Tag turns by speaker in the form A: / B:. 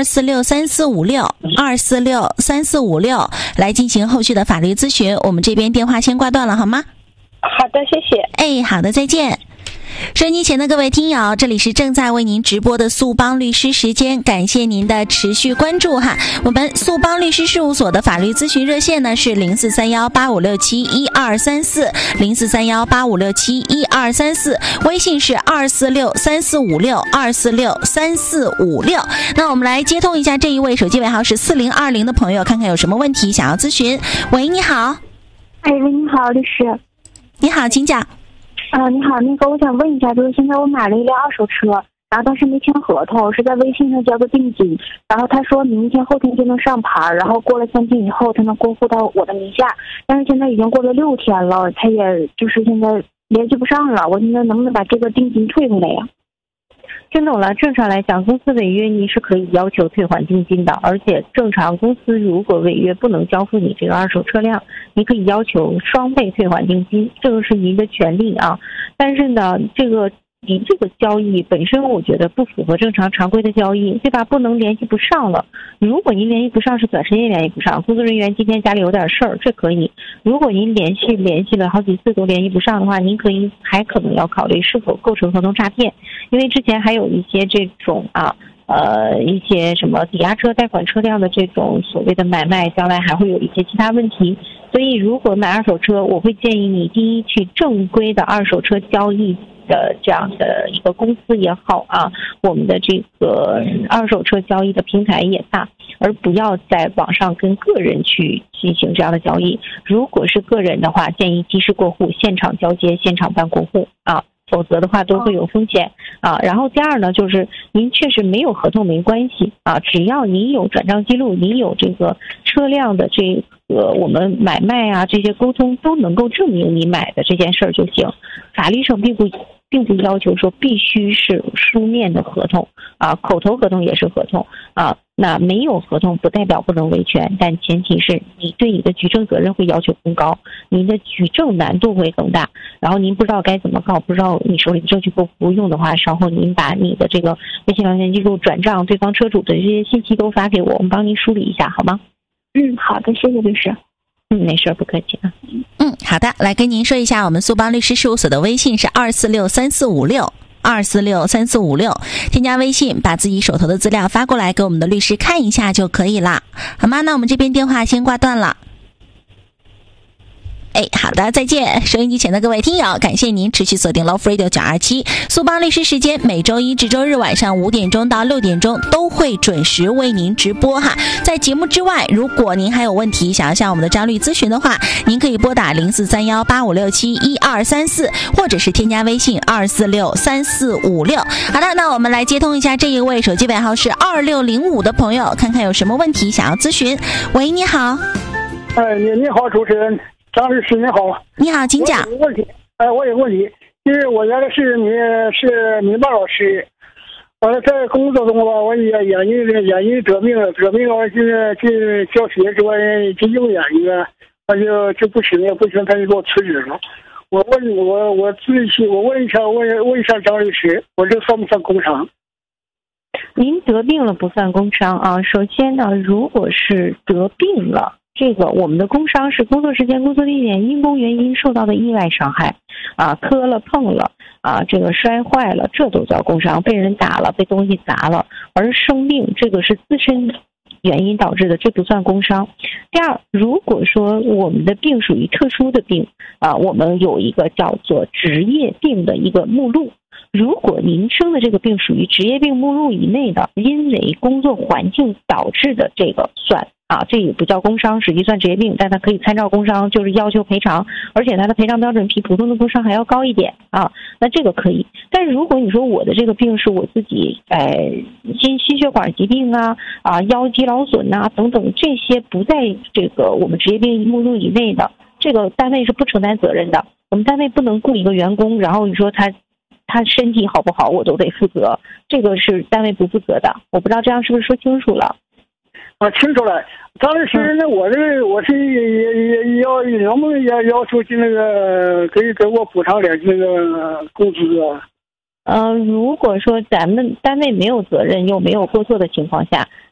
A: 2463456，2463456来进行后续的法律咨询。我们这边电话先挂断了，好吗？
B: 好的，谢谢。
A: 好的，再见。收音机前的各位听友，这里是正在为您直播的速帮律师时间，感谢您的持续关注哈。我们速帮律师事务所的法律咨询热线呢是043185671234，043185671234，微信是2463456，2463456。那我们来接通一下这一位手机尾号是4020的朋友，看看有什么问题想要咨询。喂，你好。
C: 喂，你好，律师。
A: 你好，请讲。
C: 你好，我想问一下，就是现在我买了一辆二手车，然后当时没签合同，是在微信上交个定金，然后他说明天后天就能上牌，然后过了3天以后他能过户到我的名下，但是现在已经过了6天了，他也就是现在联系不上了，我现在能不能把这个定金退回来呀？
B: 听懂了，正常来讲，公司违约你是可以要求退还定金的，而且正常公司如果违约不能交付你这个二手车辆，你可以要求双倍退还定金，这个是您的权利啊。但是呢，你这个交易本身我觉得不符合正常常规的交易，对吧？不能联系不上了。如果您联系不上是短时间联系不上，工作人员今天家里有点事儿，这可以。如果您联系了好几次都联系不上的话，您还可能要考虑是否构成合同诈骗，因为之前还有一些这种一些什么抵押车、贷款车辆的这种所谓的买卖，将来还会有一些其他问题。所以如果买二手车，我会建议你第一去正规的二手车交易的这样的一个公司也好啊，我们的这个二手车交易的平台也大，而不要在网上跟个人去进行这样的交易。如果是个人的话，建议及时过户，现场交接，现场办过户啊。否则的话都会有风险啊。然后第二呢，就是您确实没有合同没关系啊，只要您有转账记录，您有这个车辆的这个我们买卖啊这些沟通都能够证明你买的这件事儿就行。法律上并不要求说必须是书面的合同啊，口头合同也是合同啊。那没有合同不代表不能维权，但前提是你对你的举证责任会要求更高，您的举证难度会更大，然后您不知道该怎么告，不知道你手里的证据够不够用的话，稍后您把你的这个微信聊天记录、转账、对方车主的这些信息都发给我，我们帮您梳理一下好吗？
C: 好的，谢谢律师。
B: 没事，不客气啊。
A: 好的，来跟您说一下，我们速帮律师事务所的微信是2463456，2463456，添加微信，把自己手头的资料发过来给我们的律师看一下就可以了，好吗？那我们这边电话先挂断了。好的，再见。收音机前的各位听友，感谢您持续锁定 Love Radio 927速帮律师时间，每周一至周日晚上5点钟到6点钟都会准时为您直播哈。在节目之外，如果您还有问题想要向我们的张律咨询的话，您可以拨打043185671234，或者是添加微信2463456。好的，那我们来接通一下这一位手机尾号是2605的朋友，看看有什么问题想要咨询。喂，你好。
D: 你好，主持人。张律师你好。
A: 你好，请讲。
D: 我有问题，因为我原来是民办老师，完了在工作中吧，我也眼睛得病了，我现在去教学之外，去用眼睛啊，他就不行，他就给我辞职了。我问一下张律师，我这算不算工伤？
B: 您得病了不算工伤啊。首先呢，如果是得病了，这个我们的工伤是工作时间、工作地点因公原因受到的意外伤害啊，磕了碰了啊，这个摔坏了，这都叫工伤。被人打了，被东西砸了，而生病这个是自身原因导致的，这不算工伤。第二，如果说我们的病属于特殊的病啊，我们有一个叫做职业病的一个目录。如果您生的这个病属于职业病目录以内的，因为工作环境导致的，这个算啊，这也不叫工伤，实际算职业病，但它可以参照工伤，就是要求赔偿，而且它的赔偿标准比普通的工伤还要高一点啊，那这个可以。但是如果你说我的这个病是我自己心血管疾病啊腰肌劳损啊等等，这些不在这个我们职业病目录以内的，这个单位是不承担责任的。我们单位不能雇一个员工，然后你说他身体好不好我都得负责，这个是单位不负责的。我不知道这样是不是说清楚了？
D: 清楚了。张律师，那我是也能不能也要求那个可以给我补偿点那个工资啊？
B: 如果说咱们单位没有责任又没有过错的情况下，